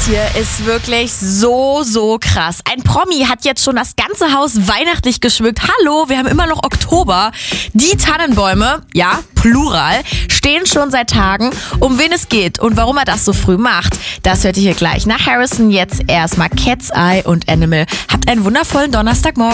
Das hier ist wirklich so, so krass. Ein Promi hat jetzt schon das ganze Haus weihnachtlich geschmückt. Hallo, wir haben immer noch Oktober. Die Tannenbäume, ja, Plural, stehen schon seit Tagen. Um wen es geht und warum er das so früh macht, das hört ihr hier gleich. Nach Harrison jetzt erstmal Cat's Eye und Animal. Habt einen wundervollen Donnerstagmorgen.